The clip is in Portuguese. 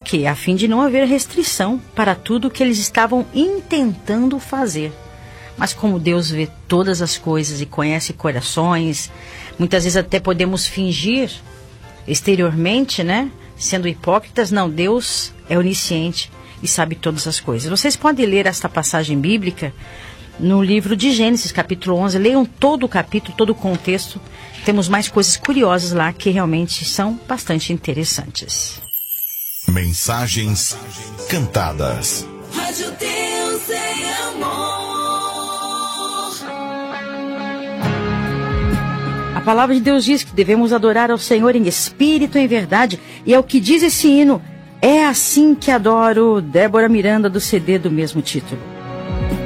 quê? A fim de não haver restrição para tudo o que eles estavam intentando fazer. Mas como Deus vê todas as coisas e conhece corações, muitas vezes até podemos fingir exteriormente, né? Sendo hipócritas, não, Deus é onisciente e sabe todas as coisas. Vocês podem ler esta passagem bíblica no livro de Gênesis, capítulo 11. Leiam todo o capítulo, todo o contexto. Temos mais coisas curiosas lá que realmente são bastante interessantes. Mensagens cantadas. Rádio Deus é amor. A palavra de Deus diz que devemos adorar ao Senhor em espírito e em verdade. E é o que diz esse hino. É assim que adoro. Débora Miranda, do CD do mesmo título.